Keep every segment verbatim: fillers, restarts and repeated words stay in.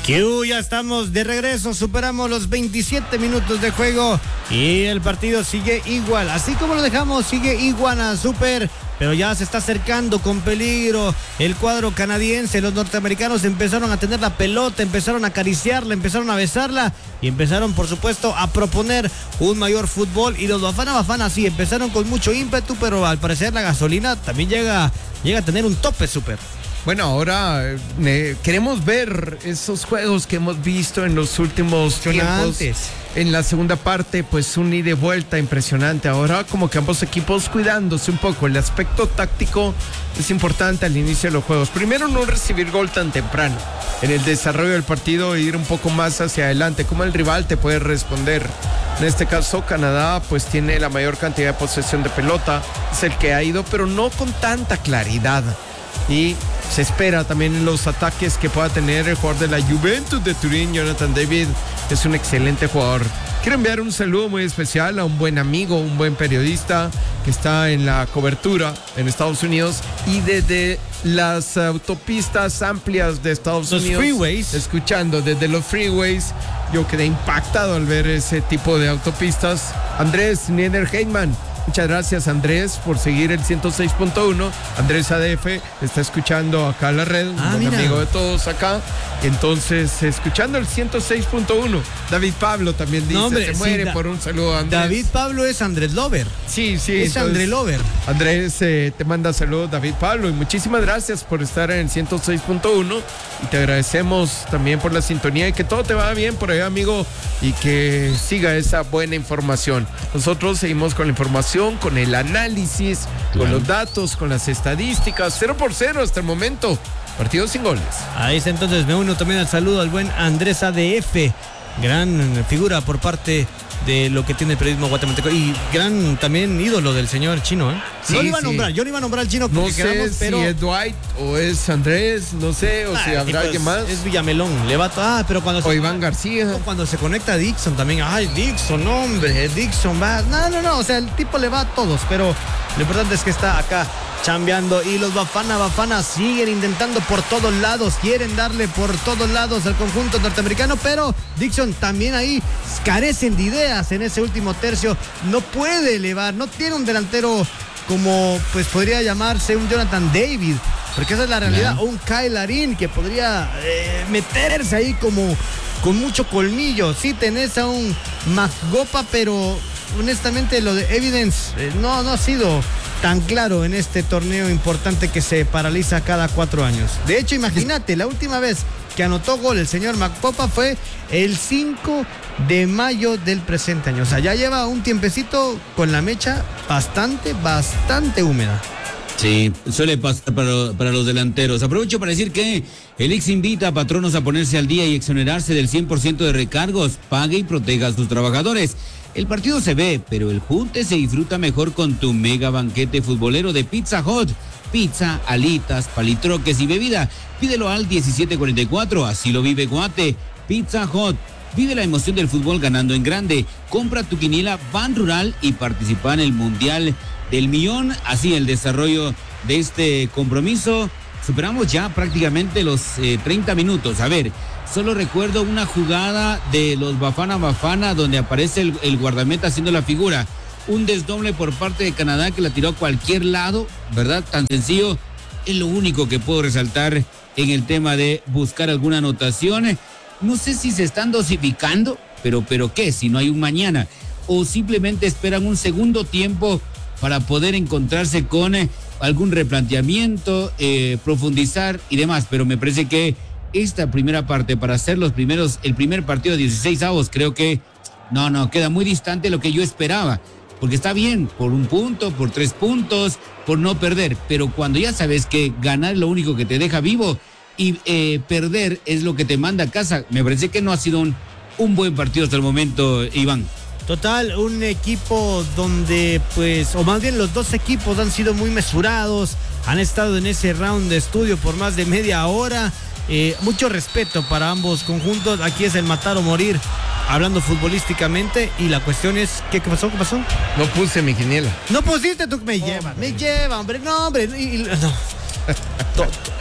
Que ya estamos de regreso, superamos los veintisiete minutos de juego y el partido sigue igual, así como lo dejamos, sigue iguana, super, pero ya se está acercando con peligro el cuadro canadiense. Los norteamericanos empezaron a tener la pelota, empezaron a acariciarla, empezaron a besarla y empezaron, por supuesto, a proponer un mayor fútbol. Y los Bafana Bafana sí, empezaron con mucho ímpetu, pero al parecer la gasolina también llega, llega a tener un tope, super. Bueno, ahora eh, queremos ver esos juegos que hemos visto en los últimos tiempos. En la segunda parte, pues un ida y vuelta impresionante. Ahora como que ambos equipos cuidándose un poco. El aspecto táctico es importante al inicio de los juegos. Primero, no recibir gol tan temprano. En el desarrollo del partido, ir un poco más hacia adelante. Cómo el rival te puede responder. En este caso, Canadá pues tiene la mayor cantidad de posesión de pelota. Es el que ha ido, pero no con tanta claridad. Y se espera también en los ataques que pueda tener el jugador de la Juventus de Turín, Jonathan David. Es un excelente jugador. Quiero enviar un saludo muy especial a un buen amigo, un buen periodista que está en la cobertura en Estados Unidos y desde las autopistas amplias de Estados los Unidos. Los freeways. Escuchando desde los freeways. Yo quedé impactado al ver ese tipo de autopistas. Andrés Nieder-Heyman. Muchas gracias, Andrés, por seguir el ciento seis punto uno. Andrés A D F está escuchando acá la red, un ah, buen mira. amigo de todos acá. Entonces, escuchando el ciento seis punto uno. David Pablo también dice, no, hombre, se muere sí, da, por un saludo a Andrés. David Pablo es Andrés Lover. Sí, sí. Es Andrés Lover. Andrés eh, te manda saludos, David Pablo, y muchísimas gracias por estar en el ciento seis punto uno. Y te agradecemos también por la sintonía y que todo te vaya bien por ahí, amigo, y que siga esa buena información. Nosotros seguimos con la información, con el análisis, claro, con los datos, con las estadísticas. Cero por cero hasta el momento. Partido sin goles. Ahí está, entonces me uno también al saludo al buen Andrés A D F, gran figura por parte de lo que tiene el periodismo guatemalteco y gran también ídolo del señor Chino, ¿eh? Sí, no lo iba sí. a nombrar, yo lo iba a nombrar al Chino porque no sé quedamos, pero... si es Dwight o es Andrés, no sé, o ah, si habrá alguien es, más. Es Villamelón, le va a... Ah, pero cuando o se... Iván García. No, cuando se conecta a Dixon también, ay, Dixon, hombre, Dixon va... No, no, no, o sea, el tipo le va a todos, pero lo importante es que está acá chambeando y los Bafana Bafana siguen intentando por todos lados, quieren darle por todos lados al conjunto norteamericano, pero Dixon también ahí carecen de ideas en ese último tercio, no puede elevar, no tiene un delantero como pues podría llamarse un Jonathan David, porque esa es la realidad, o un Kyle Larin que podría eh, meterse ahí como con mucho colmillo. Sí tenés a un Maggopa, pero honestamente lo de Evidence eh, no, no ha sido tan claro en este torneo importante que se paraliza cada cuatro años. De hecho, imagínate, la última vez que anotó gol el señor Magpopa fue el cinco de mayo del presente año. O sea, ya lleva un tiempecito con la mecha bastante, bastante húmeda. Sí, suele pasar para, para los delanteros. Aprovecho para decir que el Ex invita a patronos a ponerse al día y exonerarse del cien por ciento de recargos. Pague y proteja a sus trabajadores. El partido se ve, pero el junte se disfruta mejor con tu mega banquete futbolero de Pizza Hut. Pizza, alitas, palitroques y bebida. Pídelo al diecisiete cuarenta y cuatro, así lo vive Guate. Pizza Hut. Vive la emoción del fútbol ganando en grande. Compra tu quiniela Ban Rural y participa en el Mundial del Millón. Así el desarrollo de este compromiso. Superamos ya prácticamente los eh, treinta minutos. A ver, solo recuerdo una jugada de los Bafana Bafana donde aparece el, el guardameta haciendo la figura. Un desdoble por parte de Canadá que la tiró a cualquier lado, ¿verdad? Tan sencillo. Es lo único que puedo resaltar en el tema de buscar alguna anotación. No sé si se están dosificando, pero, pero ¿qué? Si no hay un mañana. O simplemente esperan un segundo tiempo para poder encontrarse con eh, algún replanteamiento, eh, profundizar y demás. Pero me parece que esta primera parte, para hacer los primeros, el primer partido de dieciséis avos, creo que no, no, queda muy distante de lo que yo esperaba. Porque está bien, por un punto, por tres puntos, por no perder. Pero cuando ya sabes que ganar es lo único que te deja vivo y eh, perder es lo que te manda a casa, me parece que no ha sido un, un buen partido hasta el momento, Iván. Total, un equipo donde pues, o más bien los dos equipos han sido muy mesurados, han estado en ese round de estudio por más de media hora. Eh, mucho respeto para ambos conjuntos. Aquí es el matar o morir, hablando futbolísticamente. Y la cuestión es, ¿qué, qué pasó? ¿Qué pasó? No puse mi quiniela. No pusiste tú, me lleva, me lleva, hombre, no, hombre. Y, y, no.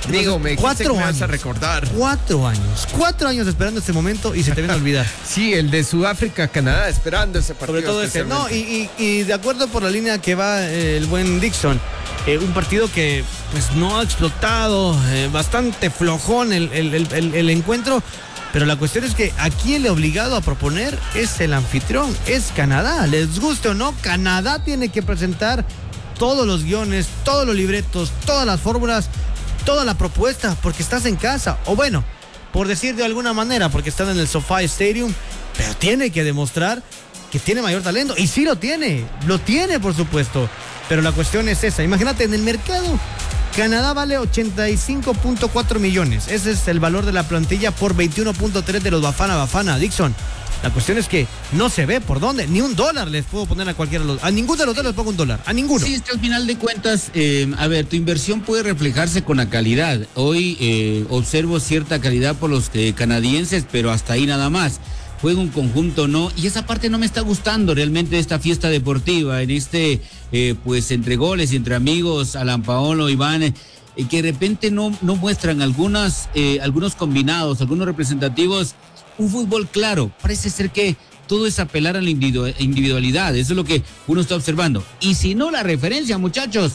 Digo, me cuatro que me años. vas a recordar. Cuatro años. Cuatro años esperando este momento y se te viene a olvidar. Sí, el de Sudáfrica, Canadá, esperando ese partido. Sobre todo ese. No, y, y, y de acuerdo por la línea que va eh, el buen Dixon, eh, un partido que pues no ha explotado, eh, bastante flojón el, el, el, el, el encuentro. Pero la cuestión es que aquí el obligado a proponer es el anfitrión, es Canadá. Les guste o no, Canadá tiene que presentar todos los guiones, todos los libretos, todas las fórmulas, toda la propuesta, porque estás en casa. O bueno, por decir de alguna manera, porque están en el SoFi Stadium, pero tiene que demostrar que tiene mayor talento. Y sí lo tiene, lo tiene por supuesto. Pero la cuestión es esa. Imagínate, en el mercado, Canadá vale ochenta y cinco punto cuatro millones. Ese es el valor de la plantilla por veintiuno punto tres de los Bafana Bafana. Dixon, la cuestión es que no se ve por dónde. Ni un dólar les puedo poner a cualquiera de los... A ninguno de los dos les pongo un dólar. A ninguno. Sí, es que al final de cuentas, eh, a ver, tu inversión puede reflejarse con la calidad. Hoy eh, observo cierta calidad por los eh, canadienses, pero hasta ahí nada más. Juega un conjunto, ¿no? Y esa parte no me está gustando realmente de esta fiesta deportiva, en este, eh, pues, entre goles y entre amigos, Alan Paolo, Iván, eh, que de repente no, no muestran algunas, eh, algunos combinados, algunos representativos, un fútbol claro. Parece ser que todo es apelar a la individualidad, eso es lo que uno está observando. Y si no, la referencia, muchachos,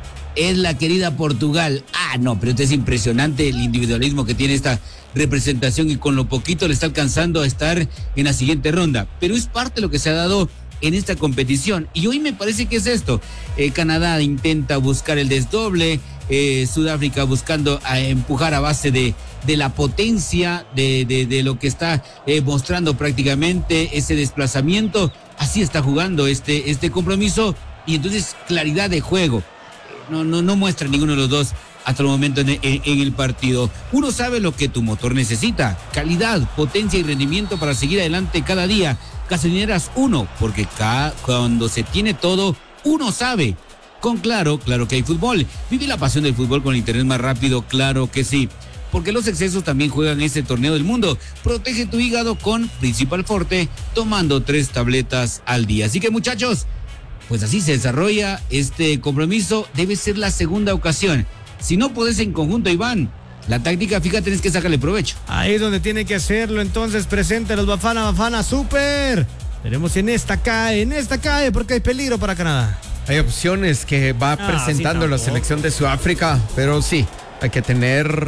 es la querida Portugal. Ah, no, pero es impresionante el individualismo que tiene esta representación y con lo poquito le está alcanzando a estar en la siguiente ronda. Pero es parte de lo que se ha dado en esta competición. Y hoy me parece que es esto. Eh, Canadá intenta buscar el desdoble, eh, Sudáfrica buscando a empujar a base de, de la potencia, de, de, de lo que está eh, mostrando prácticamente ese desplazamiento. Así está jugando este, este compromiso y entonces claridad de juego. No, no, no muestra ninguno de los dos hasta el momento en, en, en el partido. Uno sabe lo que tu motor necesita: calidad, potencia y rendimiento para seguir adelante cada día. Gasolineras uno, porque cada, cuando se tiene todo, uno sabe. Con Claro, claro que hay fútbol. Vive la pasión del fútbol con el internet más rápido, claro que sí. Porque los excesos también juegan ese torneo del mundo. Protege tu hígado con Principal Forte, tomando tres tabletas al día. Así que, muchachos, pues así se desarrolla este compromiso. Debe ser la segunda ocasión. Si no podés en conjunto, Iván, la táctica, fíjate, tienes que sacarle provecho. Ahí es donde tiene que hacerlo. Entonces, presente los Bafana Bafana. ¡Súper! Tenemos en esta cae, en esta cae, porque hay peligro para Canadá. Hay opciones que va ah, presentando sí, la selección de Sudáfrica, pero sí, hay que tener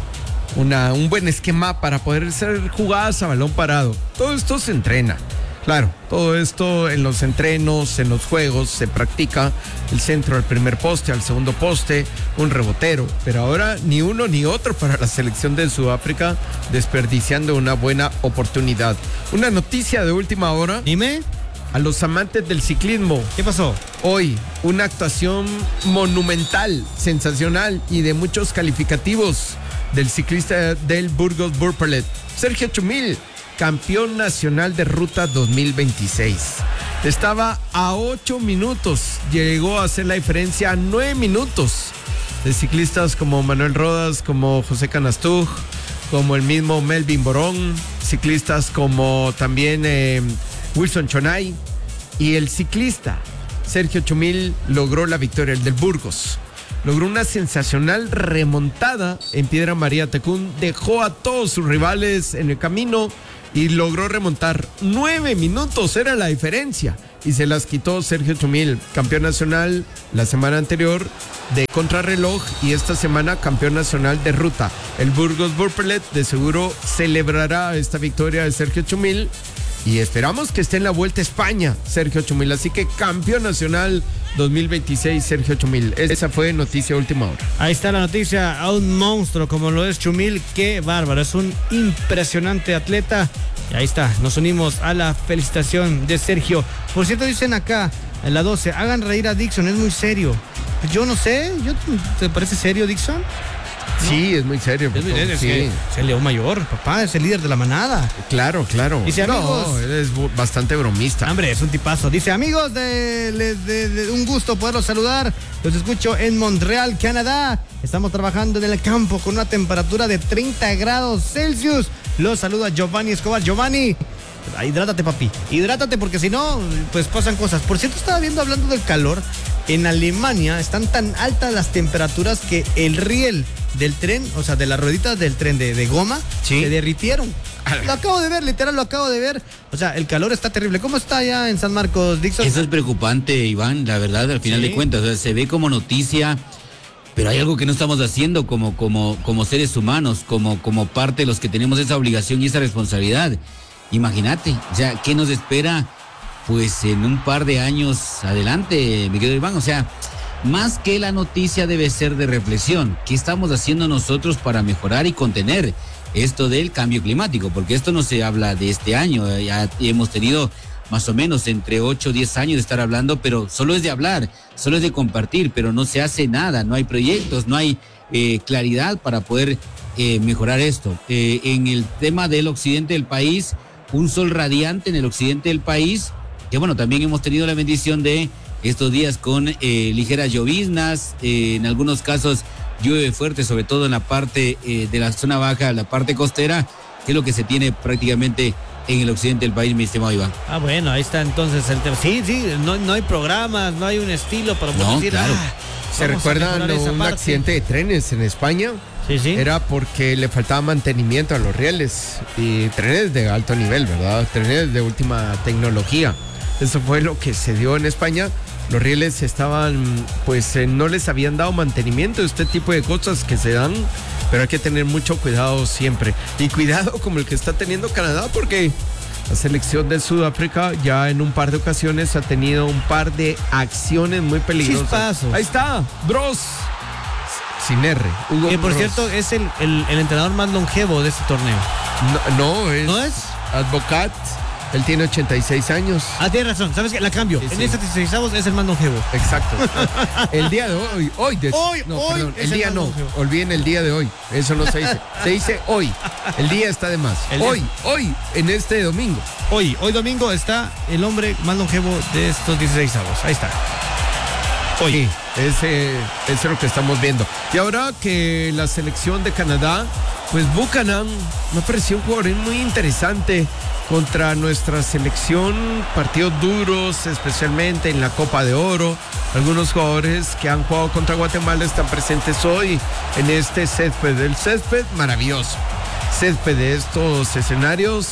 una, un buen esquema para poder ser jugadas a balón parado. Todo esto se entrena. Claro, todo esto en los entrenos, en los juegos, se practica el centro al primer poste, al segundo poste, un rebotero. Pero ahora ni uno ni otro para la selección de Sudáfrica, desperdiciando una buena oportunidad. Una noticia de última hora. Dime. A los amantes del ciclismo. ¿Qué pasó? Hoy, una actuación monumental, sensacional y de muchos calificativos del ciclista del Burgos Burpelet, Sergio Chumil, campeón nacional de ruta dos mil veintiséis. Estaba a ocho minutos, llegó a hacer la diferencia a nueve minutos de ciclistas como Manuel Rodas, como José Canastug, como el mismo Melvin Borón, ciclistas como también eh, Wilson Chonay, y el ciclista Sergio Chumil logró la victoria, el del Burgos. Logró una sensacional remontada en Piedra María Tecún, dejó a todos sus rivales en el camino y logró remontar. Nueve minutos era la diferencia y se las quitó Sergio Chumil, campeón nacional la semana anterior de contrarreloj y esta semana campeón nacional de ruta. El Burgos Burpelet de seguro celebrará esta victoria de Sergio Chumil y esperamos que esté en la Vuelta a España Sergio Chumil, así que campeón nacional dos mil veintiséis Sergio Chumil. Esa fue noticia última hora. Ahí está la noticia, a un monstruo como lo es Chumil. Qué bárbaro, es un impresionante atleta. Y ahí está, nos unimos a la felicitación de Sergio. Por cierto, dicen acá en la doce, hagan reír a Dixon, es muy serio. Yo no sé, ¿yo, ¿te parece serio, Dixon? Sí, es muy serio. Es muy serio, sí. Es, es el león mayor, papá, es el líder de la manada. Claro, claro. Dice, amigos, no, él es bastante bromista. Hombre, es un tipazo. Dice, amigos, de, de, de, de un gusto poderlos saludar. Los escucho en Montreal, Canadá. Estamos trabajando en el campo con una temperatura de treinta grados Celsius. Los saluda Giovanni Escobar. Giovanni, hidrátate, papi. Hidrátate porque si no, pues pasan cosas. Por cierto, estaba viendo, hablando del calor, en Alemania están tan altas las temperaturas que el riel del tren, o sea, de las rueditas del tren de, de goma, ¿sí? Se derritieron. Lo acabo de ver, literal, lo acabo de ver. O sea, el calor está terrible. ¿Cómo está allá en San Marcos, Dixon? Eso es preocupante, Iván, la verdad, al final ¿sí? de cuentas. O sea, se ve como noticia, pero hay algo que no estamos haciendo como, como, como seres humanos, como, como parte de los que tenemos esa obligación y esa responsabilidad. Imagínate, o sea, ¿qué nos espera? Pues en un par de años adelante, mi querido Iván. O sea, más que la noticia debe ser de reflexión. ¿Qué estamos haciendo nosotros para mejorar y contener esto del cambio climático? Porque esto no se habla de este año, ya hemos tenido más o menos entre ocho o diez años de estar hablando, pero solo es de hablar, solo es de compartir, pero no se hace nada, no hay proyectos, no hay eh, claridad para poder eh, mejorar esto. Eh, en el tema del occidente del país, un sol radiante en el occidente del país, que bueno, también hemos tenido la bendición de estos días con eh, ligeras lloviznas, eh, en algunos casos llueve fuerte, sobre todo en la parte eh, de la zona baja, la parte costera, que es lo que se tiene prácticamente en el occidente del país, mi estimado Iván. Ah, bueno, ahí está entonces el tema. Sí, sí, no, no hay programas, no hay un estilo para no, decir, claro. ah, ¿se recuerdan un parte? accidente de trenes en España? Sí, sí. Era porque le faltaba mantenimiento a los rieles y trenes de alto nivel, ¿verdad? Trenes de última tecnología. Eso fue lo que se dio en España. Los rieles estaban, pues eh, no les habían dado mantenimiento, este tipo de cosas que se dan, pero hay que tener mucho cuidado siempre. Y cuidado como el que está teniendo Canadá, porque la selección de Sudáfrica ya en un par de ocasiones ha tenido un par de acciones muy peligrosas. Chispazos. Ahí está, Bros. Sin R. Hugo que por Bros. cierto es el, el, el entrenador más longevo de este torneo. No, no es. ¿No es? Advocat. Él tiene ochenta y seis años. Ah, tienes razón. ¿Sabes qué? La cambio. Sí, en sí. Este dieciséis es el más longevo. Exacto. El día de hoy. Hoy. De, hoy, no, hoy perdón. El día no. Longevo. Olviden el día de hoy. Eso no se dice. Se dice hoy. El día está de más. El hoy. Día. Hoy. En este domingo. Hoy. Hoy domingo está el hombre más longevo de estos dieciséis avos. Ahí está. Hoy. Sí, ese, ese es lo que estamos viendo. Y ahora que la selección de Canadá, pues Buchanan me pareció un jugador muy interesante contra nuestra selección, partidos duros, especialmente en la Copa de Oro. Algunos jugadores que han jugado contra Guatemala están presentes hoy en este césped. El césped maravilloso. Césped de estos escenarios,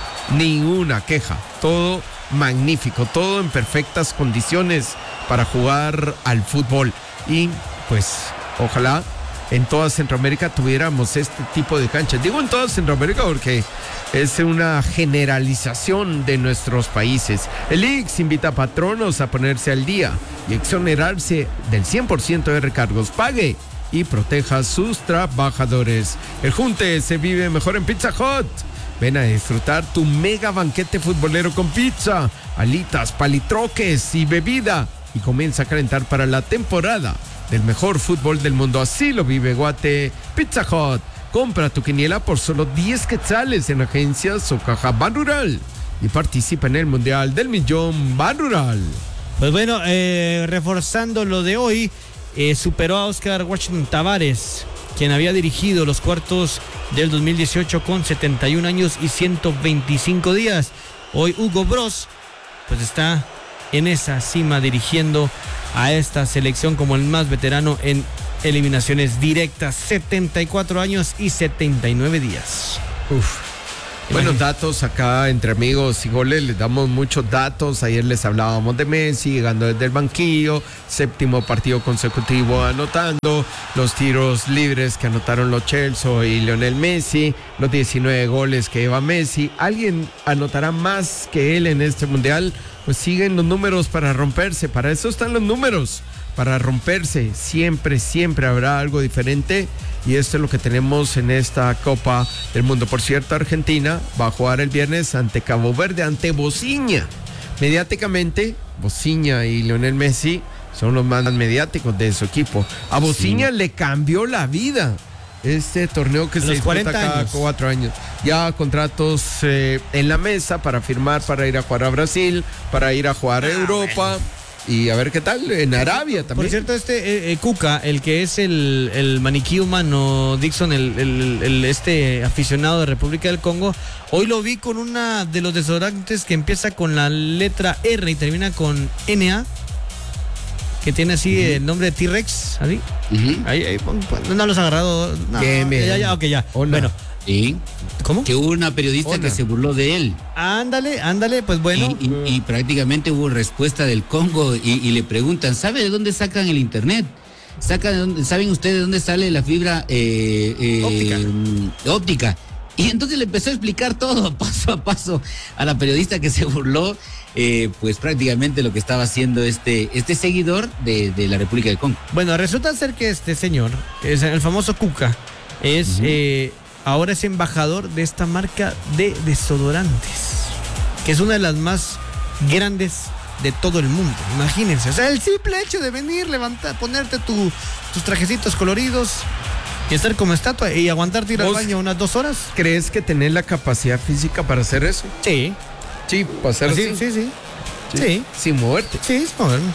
ninguna queja. Todo magnífico, todo en perfectas condiciones para jugar al fútbol. Y pues ojalá en toda Centroamérica tuviéramos este tipo de canchas. Digo en toda Centroamérica porque es una generalización de nuestros países. El I X invita a patronos a ponerse al día y exonerarse del cien por ciento de recargos. Pague y proteja a sus trabajadores. El junte se vive mejor en Pizza Hut. Ven a disfrutar tu mega banquete futbolero con pizza, alitas, palitroques y bebida. Y comienza a calentar para la temporada del mejor fútbol del mundo. Así lo vive Guate. Pizza Hut. Compra tu quiniela por solo diez quetzales en agencias o caja Banural y participa en el Mundial del Millón Banural. Pues bueno, eh, reforzando lo de hoy, eh, superó a Oscar Washington Tavares, quien había dirigido los cuartos del dos mil dieciocho con setenta y un años y ciento veinticinco días. Hoy Hugo Bros pues está en esa cima dirigiendo a esta selección como el más veterano en eliminaciones directas, setenta y cuatro años y setenta y nueve días. Uf. Buenos datos acá entre amigos y goles, les damos muchos datos. Ayer les hablábamos de Messi llegando desde el banquillo, séptimo partido consecutivo anotando, los tiros libres que anotaron los Chelsea y Lionel Messi, los diecinueve goles que lleva Messi. ¿Alguien anotará más que él en este mundial? Pues siguen los números para romperse, para eso están los números, para romperse. Siempre, siempre habrá algo diferente. Y esto es lo que tenemos en esta Copa del Mundo. Por cierto, Argentina va a jugar el viernes ante Cabo Verde, ante Bociña. Mediáticamente, Bociña y Lionel Messi son los más mediáticos de su equipo. A Bociña sí le cambió la vida este torneo que se disputa cada años. cuatro años. Ya contratos eh, en la mesa para firmar, para ir a jugar a Brasil, para ir a jugar a ah, Europa. Bueno. Y a ver qué tal en Arabia también. Por cierto, este eh, eh, Cuca, el que es el, el maniquí humano, Dixon, el, el, el este aficionado de República del Congo, hoy lo vi con una de los desodorantes que empieza con la letra R y termina con N A. que tiene así uh-huh. el nombre de T-Rex, así. Uh-huh. Ahí, ahí, no los ha agarrado. No, bien, bien. Ya, ya, ok, ya. Hola. Bueno. Sí. ¿Cómo? Que hubo una periodista Hola. que se burló de él. Ándale, ándale, pues bueno. Y, y, y prácticamente hubo respuesta del Congo y, y le preguntan, ¿sabe de dónde sacan el internet? ¿Sacan, ¿Saben ustedes de dónde sale la fibra eh, eh, óptica? óptica? Y entonces le empezó a explicar todo, paso a paso, a la periodista que se burló, eh, pues prácticamente lo que estaba haciendo este, este seguidor de, de la República del Congo. Bueno, resulta ser que este señor, es el famoso Cuca, es... Uh-huh. eh, ahora es embajador de esta marca de desodorantes, que es una de las más grandes de todo el mundo. Imagínense, o sea, el simple hecho de venir, levantar, ponerte tu, tus trajecitos coloridos y estar como estatua y aguantarte ir al baño unas dos horas. ¿Crees que tenés la capacidad física para hacer eso? Sí. Sí, para hacerlo sí, así. Sí, sí, sí. Sí. Sin moverte. Sí, sin moverme.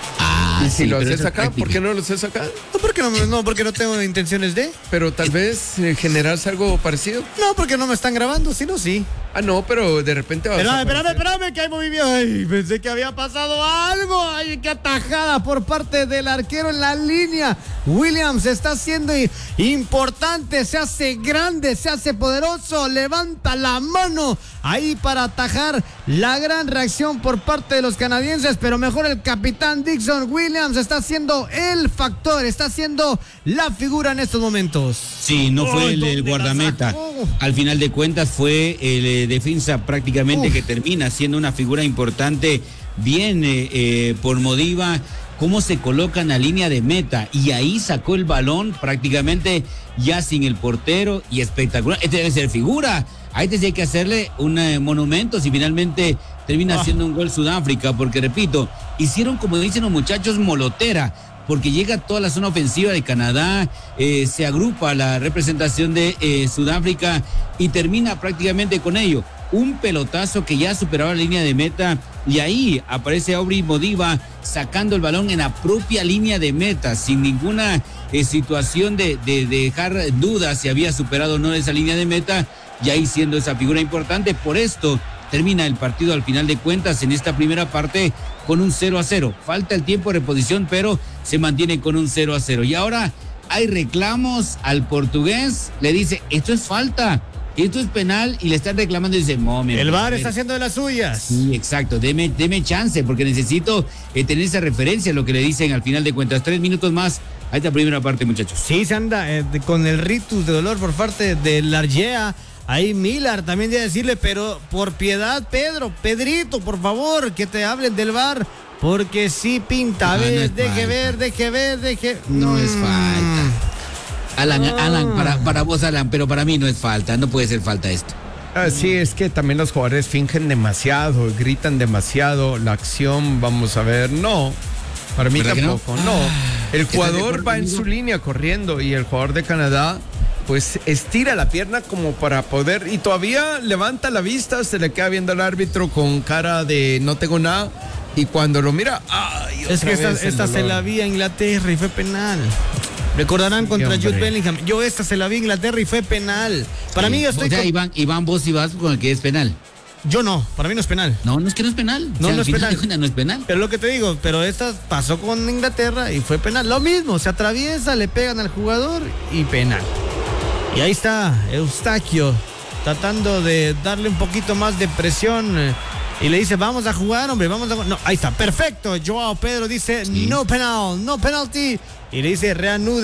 Ah, y si sí, lo haces acá, práctica. ¿por qué no lo haces acá? No, porque no, no, porque no tengo intenciones de. Pero tal vez eh, generarse algo parecido. No, porque no me están grabando, si no, sí. Ah, no, pero de repente va a Espérame, espérame, espérame, que hay movimiento. Ay, pensé que había pasado algo. Ay, qué atajada por parte del arquero en la línea. Williams está siendo importante, se hace grande, se hace poderoso, levanta la mano ahí para atajar. La gran reacción por parte de los canadienses, pero mejor el capitán Dixon Williams está siendo el factor, está siendo la figura en estos momentos. Sí, no fue oh, el, el guardameta. Al final de cuentas fue el eh, defensa prácticamente Uf. que termina siendo una figura importante. Bien eh, eh, por Modiva, cómo se coloca en la línea de meta y ahí sacó el balón prácticamente ya sin el portero y espectacular. Este debe ser figura. Ahí te hay que hacerle un eh, monumento si finalmente termina haciendo un gol Sudáfrica, porque repito, hicieron como dicen los muchachos molotera, porque llega toda la zona ofensiva de Canadá, eh, se agrupa la representación de eh, Sudáfrica y termina prácticamente con ello. Un pelotazo que ya superaba la línea de meta y ahí aparece Aubrey Modiva sacando el balón en la propia línea de meta sin ninguna eh, situación de, de, de dejar dudas si había superado o no esa línea de meta y ahí siendo esa figura importante. Por esto termina el partido al final de cuentas en esta primera parte con un cero a cero. Falta el tiempo de reposición, pero se mantiene con un cero a cero. Y ahora hay reclamos al portugués, le dice, esto es falta, esto es penal, y le están reclamando y dice, mami. El V A R está haciendo de las suyas. Sí, exacto, deme, deme chance, porque necesito eh, tener esa referencia a lo que le dicen al final de cuentas. Tres minutos más a esta primera parte, muchachos. Sí, se anda eh, de, con el ritus de dolor por parte de Largea. Ahí Miller también debe decirle, pero por piedad, Pedro, Pedrito, por favor, que te hablen del V A R, porque sí pinta. A No, no ver, es deje falta. ver, deje ver, deje. No Mm. es falta. Alan, Ah. Alan, para, para vos, Alan, pero para mí no es falta, no puede ser falta esto. Así es que también los jugadores fingen demasiado, gritan demasiado, la acción, vamos a ver, no, para mí ¿Verdad que tampoco, no? no. Ah, El ¿estás de jugador acuerdo va en conmigo? su línea corriendo y el jugador de Canadá pues estira la pierna como para poder, y todavía levanta la vista, se le queda viendo al árbitro con cara de no tengo nada, y cuando lo mira, ¡ay! Es que esta, vez el esta se dolor. la vi a Inglaterra y fue penal. Recordarán Sí, contra hombre. Jude Bellingham. Yo esta se la vi a Inglaterra y fue penal. Para Sí. mí yo estoy O sea, con- Iván, Iván, vos y vas con el que es penal. Yo no, para mí no es penal. No, no es que no es penal. No, O sea, no al es final penal. de cuentas no es penal. Pero lo que te digo, pero esta pasó con Inglaterra y fue penal. Lo mismo, se atraviesa, le pegan al jugador y penal. Y ahí está Eustaquio tratando de darle un poquito más de presión eh, y le dice, vamos a jugar, hombre, vamos a jugar. No, ahí está, perfecto. Joao Pedro dice, Sí. no penal, no penalty. Y le dice, reanude.